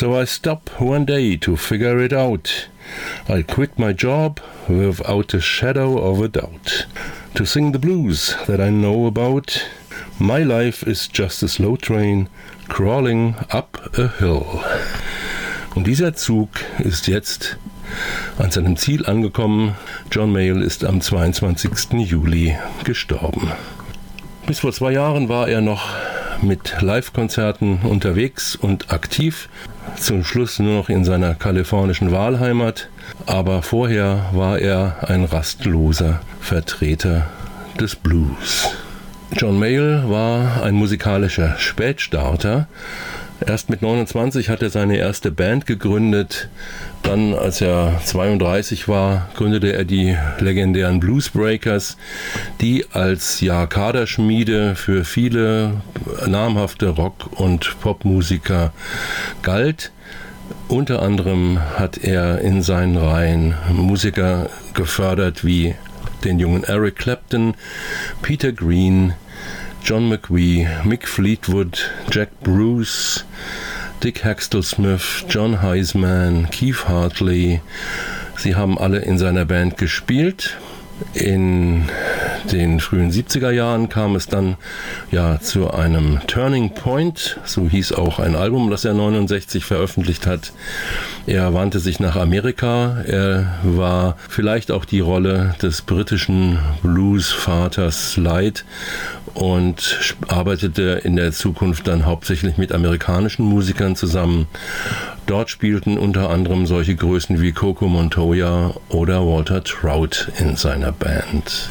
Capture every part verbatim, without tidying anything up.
So I stop one day to figure it out. I quit my job without a shadow of a doubt. To sing the blues that I know about. My life is just a slow train crawling up a hill. Und dieser Zug ist jetzt an seinem Ziel angekommen. John Mayall ist am zweiundzwanzigsten Juli gestorben. Bis vor zwei Jahren war er noch mit Live-Konzerten unterwegs und aktiv. Zum Schluss nur noch in seiner kalifornischen Wahlheimat. Aber vorher war er ein rastloser Vertreter des Blues. John Mayall war ein musikalischer Spätstarter. Erst mit neunundzwanzig hat er seine erste Band gegründet. Dann, als er zweiunddreißig war, gründete er die legendären Bluesbreakers, die als ja, Kaderschmiede für viele namhafte Rock- und Popmusiker galt. Unter anderem hat er in seinen Reihen Musiker gefördert wie den jungen Eric Clapton, Peter Green, John McVie, Mick Fleetwood, Jack Bruce, Dick Haxtell-Smith, John Heisman, Keith Hartley. Sie haben alle in seiner Band gespielt. In den frühen siebziger Jahren kam es dann ja zu einem Turning Point, so hieß auch ein Album, das er neunundsechzig veröffentlicht hat. Er wandte sich nach Amerika, er war vielleicht auch die Rolle des britischen Bluesvaters leid und arbeitete in der Zukunft dann hauptsächlich mit amerikanischen Musikern zusammen. Dort spielten unter anderem solche Größen wie Coco Montoya oder Walter Trout in seiner Band.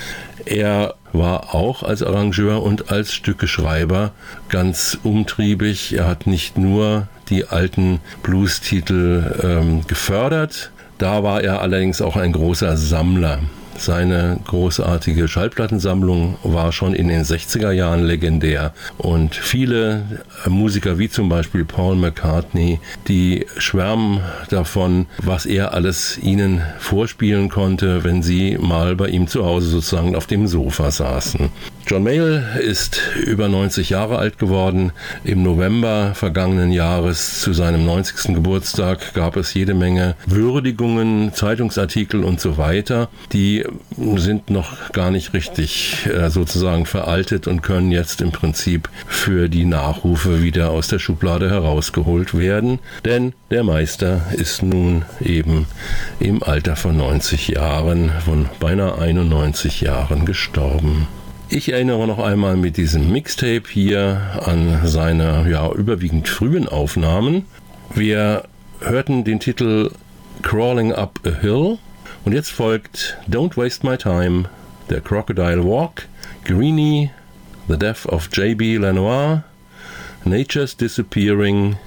Er war auch als Arrangeur und als Stückeschreiber ganz umtriebig. Er hat nicht nur die alten Blues-Titel ähm, gefördert, da war er allerdings auch ein großer Sammler. Seine großartige Schallplattensammlung war schon in den sechziger Jahren legendär und viele Musiker wie zum Beispiel Paul McCartney, die schwärmen davon, was er alles ihnen vorspielen konnte, wenn sie mal bei ihm zu Hause sozusagen auf dem Sofa saßen. John Mayall ist über neunzig Jahre alt geworden. Im November vergangenen Jahres zu seinem neunzigsten Geburtstag gab es jede Menge Würdigungen, Zeitungsartikel und so weiter. Die sind noch gar nicht richtig äh, sozusagen veraltet und können jetzt im Prinzip für die Nachrufe wieder aus der Schublade herausgeholt werden. Denn der Meister ist nun eben im Alter von neunzig Jahren, von beinahe einundneunzig Jahren gestorben. Ich erinnere noch einmal mit diesem Mixtape hier an seine ja, überwiegend frühen Aufnahmen. Wir hörten den Titel Crawling Up a Hill und jetzt folgt Don't Waste My Time, der Crocodile Walk, Greenie, The Death of J B Lenoir, Nature's Disappearing,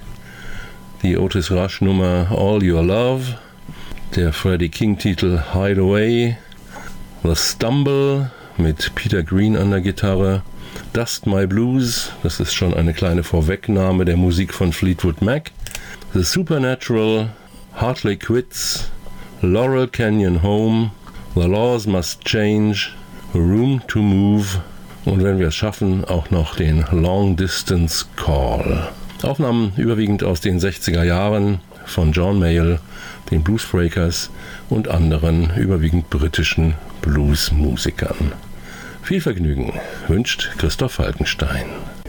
die Otis Rush Nummer All Your Love, der Freddie King Titel Hideaway, The Stumble mit Peter Green an der Gitarre, Dust My Blues, das ist schon eine kleine Vorwegnahme der Musik von Fleetwood Mac, The Supernatural, Hartley Quits, Laurel Canyon Home, The Laws Must Change, Room to Move und wenn wir es schaffen, auch noch den Long Distance Call. Aufnahmen überwiegend aus den sechziger Jahren von John Mayall, den Bluesbreakers und anderen überwiegend britischen Bluesmusikern. Viel Vergnügen wünscht Christoph Falkenstein.